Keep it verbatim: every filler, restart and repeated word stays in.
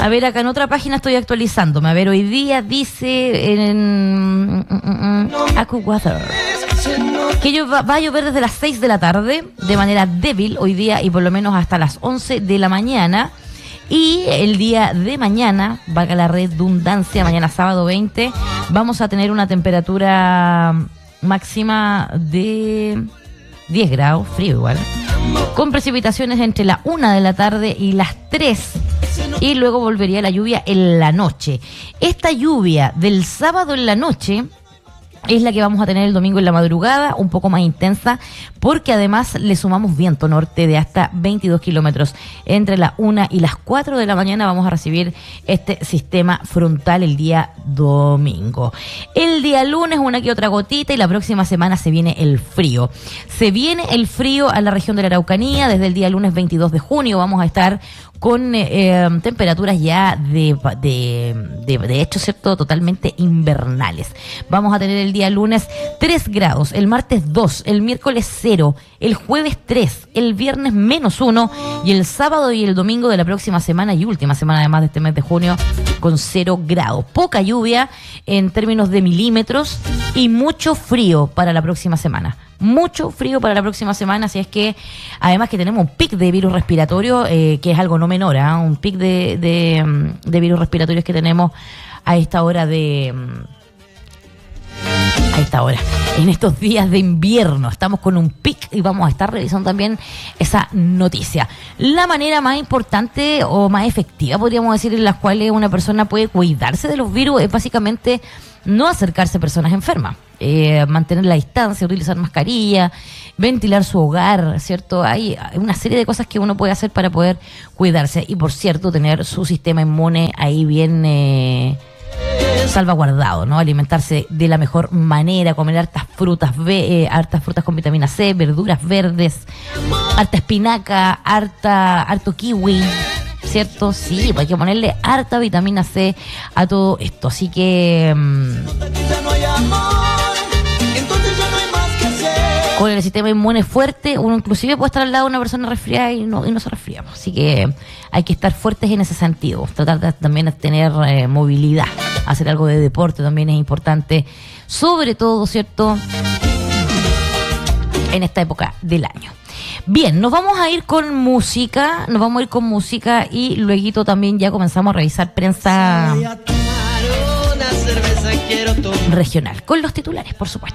A ver, acá en otra página estoy actualizándome. A ver, hoy día dice en AccuWeather que yo va, va a llover desde las seis de la tarde de manera débil hoy día y por lo menos hasta las once de la mañana. Y el día de mañana, valga la redundancia, mañana sábado veinte, vamos a tener una temperatura máxima de diez grados, frío igual, con precipitaciones entre la una de la tarde y las tres, y luego volvería la lluvia en la noche. Esta lluvia del sábado en la noche es la que vamos a tener el domingo en la madrugada, un poco más intensa, porque además le sumamos viento norte de hasta veintidós kilómetros. Entre las una y las cuatro de la mañana vamos a recibir este sistema frontal el día domingo. El día lunes una que otra gotita y la próxima semana se viene el frío. Se viene el frío a la región de la Araucanía. Desde el día lunes veintidós de junio vamos a estar con eh, temperaturas ya de, de, de, de hecho, ¿cierto?, totalmente invernales. Vamos a tener el día lunes tres grados, el martes dos, el miércoles cero, el jueves tres, el viernes menos uno y el sábado y el domingo de la próxima semana y última semana además de este mes de junio con cero grados. Poca lluvia en términos de milímetros y mucho frío para la próxima semana. Mucho frío para la próxima semana, así es que además que tenemos un pic de virus respiratorio, eh, que es algo no menor, ¿eh? Un pic de, de, de virus respiratorios que tenemos a esta hora de... a esta hora, en estos días de invierno. Estamos con un pic y vamos a estar revisando también esa noticia. La manera más importante o más efectiva, podríamos decir, en la cual una persona puede cuidarse de los virus es básicamente no acercarse a personas enfermas. Eh, mantener la distancia, utilizar mascarilla, ventilar su hogar, ¿cierto? Hay una serie de cosas que uno puede hacer para poder cuidarse y, por cierto, tener su sistema inmune ahí bien eh, salvaguardado, ¿no? Alimentarse de la mejor manera, comer hartas frutas, eh, hartas frutas con vitamina C, verduras verdes, harta espinaca, harta, harto kiwi, ¿cierto? Sí, pues hay que ponerle harta vitamina C a todo esto. Así que Mmm, con el sistema inmune fuerte, uno inclusive puede estar al lado de una persona resfriada y no, y no se resfría. Así que hay que estar fuertes en ese sentido. Tratar de, también de tener eh, movilidad. Hacer algo de deporte también es importante. Sobre todo, ¿cierto?, en esta época del año. Bien, nos vamos a ir con música. Nos vamos a ir con música y luego también ya comenzamos a revisar prensa regional. Con los titulares, por supuesto.